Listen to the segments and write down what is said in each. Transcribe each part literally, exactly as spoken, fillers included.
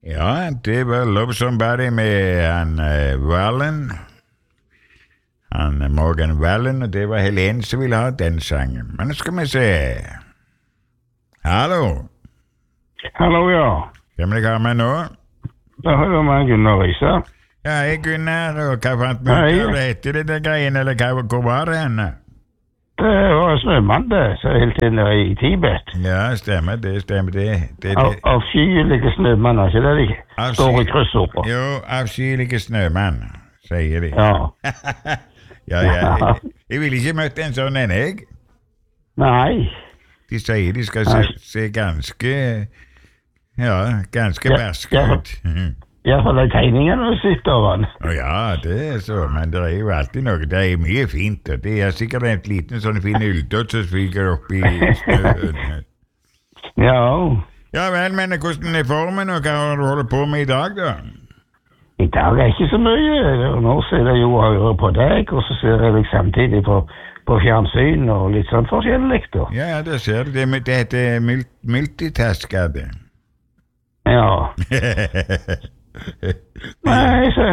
Ja, det var Love Somebody med han uh, Wallen. Han Morgan Wallen, og det var Helene som ville ha den sangen. Men nå skal vi se. Hallo. Hallo, ja. Hvem vil jeg ha med nå? Da hører man Gunnar Risa. Ja, hei Gunnar, og hva fant vi ut av det etter det der greiene, eller hva, hvor var det henne? Det var snømann det, så helt inn i Tibet. Ja, stemmer, det stemmer det. det, det. Av, avskyelige snømann, ikke det de Avsky... står i kryssord på? Jo, avskyelige snømann, sier de. Ja. ja, ja, jeg, jeg ville ikke møtt en sånn enn jeg. Nei. De sier de skal se, se ganske, ja, ganske ja, berske ja. ut. I hvert fall de tegningene du sitter over. Å ja, det er så, men det er jo alltid noe, det er mye fint, og det er sikkert en liten sånn fin ulldott som sviger opp i snøen. Ja. Ja vel, men hvordan er formen, og hva har du holdt på med i dag da? I dag er ikke så mye, nå ser jeg jo å høre på deg, og så ser jeg deg samtidig på, på fjernsyn og litt sånn forskjellig da. Ja, det ser du, det, det heter multitaskade. Ja. Nei, så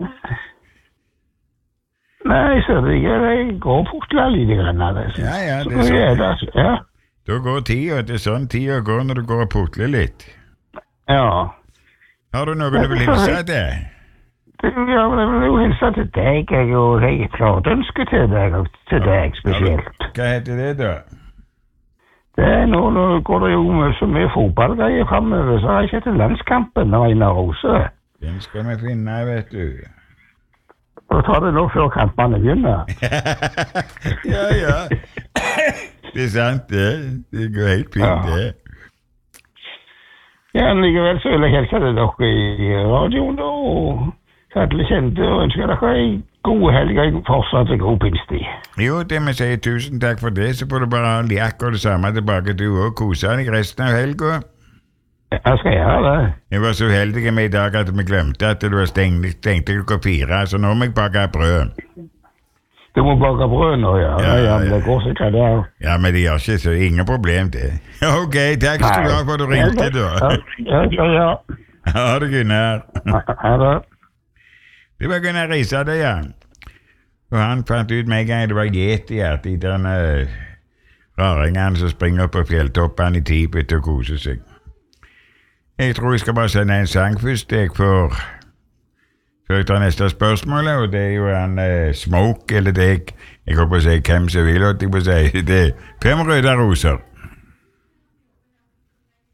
Nei, så det går fortsatt litt grann av det. Ja, ja, det så, er så, sånn. Ja. Da går tida, det er sånn tida går når du går og putler litt. Ja. Har du noe du vil hilse til? Ja, men jeg vil jo hilse til deg, jeg, og jeg har et klart ønske til deg, til deg spesielt. Hva heter det da? Det er nå, nå går det jo mye så mye fotballgreier fremover, så har jeg ikke til landskampen av Einar Rose. Den skal vi finne, vet du. Og ta det nå før kampene begynner. ja, ja. Det er sant, det. Det går helt fint, ja. Det. Ja, men likevel så vil jeg hilse til dere i radioen, da, og alle kjente, og ønsker dere en god helg, og fortsatt en god pinstid. Jo, det må si tusen takk for det, så får du bare ha liak og det samme tilbake til du og kose deg resten av helga. Jeg skal gjøre det. Jeg var så uheldig med i dag at vi glemte at det var stengt, stengt klokka fire, så nå må jeg bake brød. Du må bake brød nå, ja. Ja, ja, men det går sikkert det. Ja, men det gjør ikke så, ingen problem det. Ok, takk skal du ha for at du ringte da. Ja, ja, ja. Ha det, Gunnar. Ha det. Det var Gunnar Risa det, ja. Og han fant ut med en gang det var yetier, de der uh, raringene som springer opp på fjelltoppene i Tibet og koser seg. Jeg tror jeg skal bare sende en sang først, jeg får før jeg tar neste spørsmål, og det er jo en uh, Smoke, eller det jeg, jeg håper å si hvem som vil, og jeg får si det er Fem røde roser.